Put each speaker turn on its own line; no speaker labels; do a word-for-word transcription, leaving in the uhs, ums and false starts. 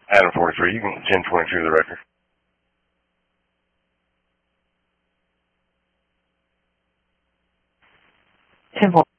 Adam forty-three, you can ten twenty-two to the record.
ten